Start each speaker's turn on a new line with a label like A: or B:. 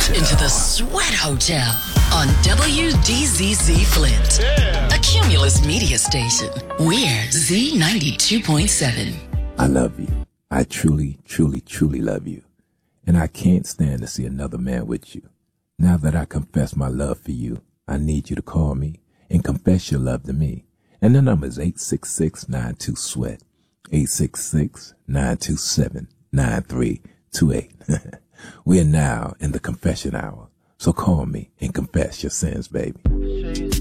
A: into the Sweat Hotel on WDZZ Flint, a Cumulus media station. We're Z92.7.
B: I love you. I truly, truly, truly love you. And I can't stand to see another man with you. Now that I confess my love for you, I need you to call me and confess your love to me. And the number is 866-92-SWEAT, 866-927-9328. We are now in the confession hour. So call me and confess your sins, baby.